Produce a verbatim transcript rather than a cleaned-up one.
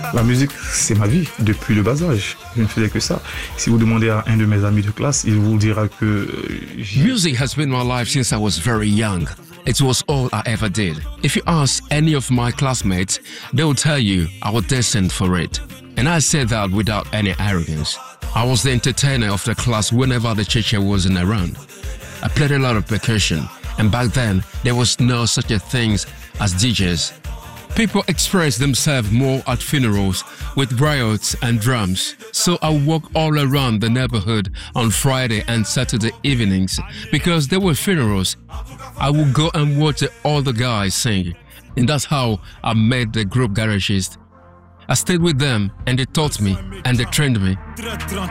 La musique, c'est ma vie depuis le bas âge. Je ne faisais que ça. Si vous demandez à un de mes amis de classe, il vous dira que... Music has been my life since I was very young. It was all I ever did. If you ask any of my classmates, they will tell you I was destined for it. And I say that without any arrogance. I was the entertainer of the class whenever the teacher wasn't around. I played a lot of percussion, and back then, there was no such a thing as D Js. People express themselves more at funerals with riots and drums. So I walk all around the neighborhood on Friday and Saturday evenings because there were funerals. I would go and watch all the guys sing. And that's how I met the group Garagist. I stayed with them and they taught me and they trained me.